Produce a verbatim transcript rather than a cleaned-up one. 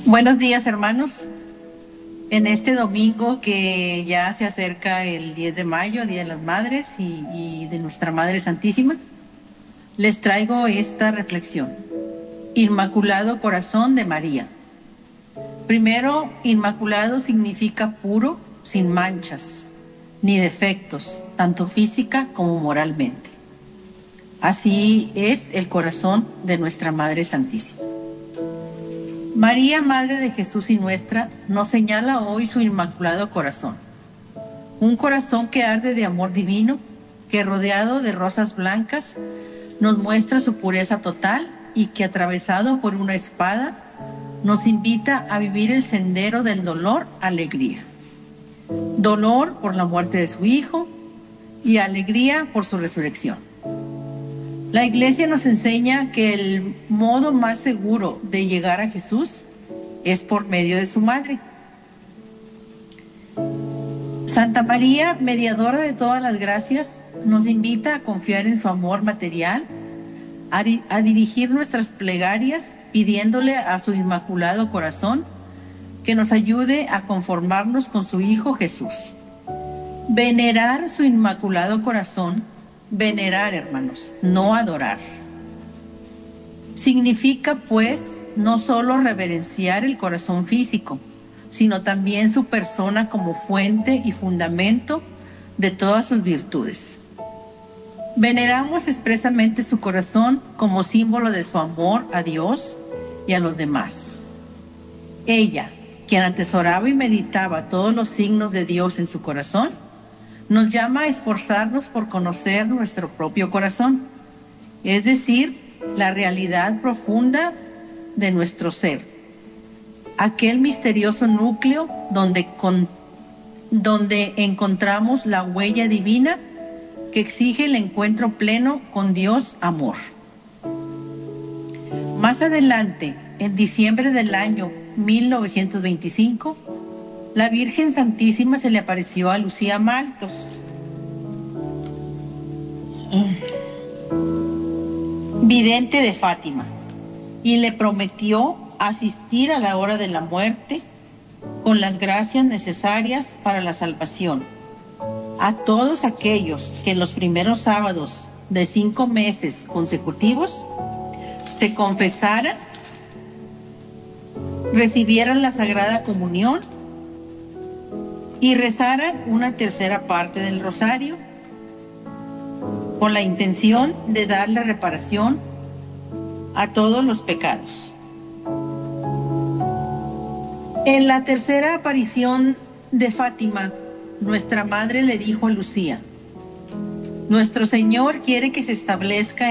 Buenos días, hermanos. En este domingo que ya se acerca el diez de mayo, Día de las Madres y, y de nuestra Madre Santísima, les traigo esta reflexión. Inmaculado Corazón de María. Primero, inmaculado significa puro, sin manchas, ni defectos, tanto física como moralmente. Así es el corazón de nuestra Madre Santísima. María, Madre de Jesús y nuestra, nos señala hoy su inmaculado corazón. Un corazón que arde de amor divino, que rodeado de rosas blancas, nos muestra su pureza total y que atravesado por una espada, nos invita a vivir el sendero del dolor, alegría. Dolor por la muerte de su Hijo y alegría por su resurrección. La Iglesia nos enseña que el modo más seguro de llegar a Jesús es por medio de su madre. Santa María, mediadora de todas las gracias, nos invita a confiar en su amor material, a, a dirigir nuestras plegarias pidiéndole a su inmaculado corazón que nos ayude a conformarnos con su Hijo Jesús. Venerar su inmaculado corazón. Venerar, hermanos, no adorar. Significa, pues, no solo reverenciar el corazón físico, sino también su persona como fuente y fundamento de todas sus virtudes. Veneramos expresamente su corazón como símbolo de su amor a Dios y a los demás. Ella, quien atesoraba y meditaba todos los signos de Dios en su corazón, nos llama a esforzarnos por conocer nuestro propio corazón, es decir, la realidad profunda de nuestro ser, aquel misterioso núcleo donde, con, donde encontramos la huella divina que exige el encuentro pleno con Dios amor. Más adelante, en diciembre del año mil novecientos veinticinco, la Virgen Santísima se le apareció a Lucía Maltos, vidente de Fátima, y le prometió asistir a la hora de la muerte con las gracias necesarias para la salvación a todos aquellos que en los primeros sábados de cinco meses consecutivos se confesaran, recibieran la Sagrada Comunión y rezaran una tercera parte del rosario con la intención de darle reparación a todos los pecados. En la tercera aparición de Fátima, nuestra madre le dijo a Lucía: nuestro Señor quiere que se establezca